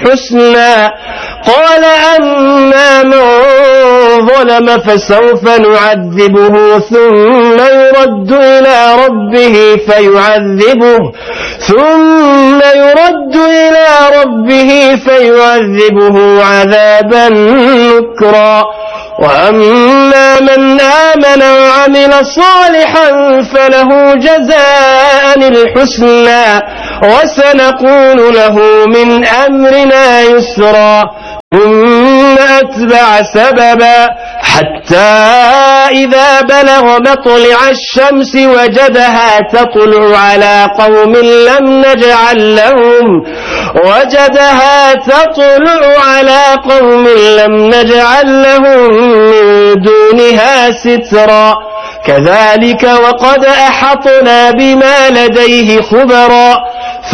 الحسنى قال أما من ظلم فسوف نعذبه ثم يرد إلى ربه فيعذبه عذابا نكرا وأما من آمن وعمل صالحا فله جزاء الحسنى وسنقول له من أمرنا يسرا ثم أتبع سببا حتى إذا بلغ مطلع الشمس وجدها تطلع على قوم لم نجعل لهم من دونها سترا كذلك وقد أحطنا بما لديه خبرا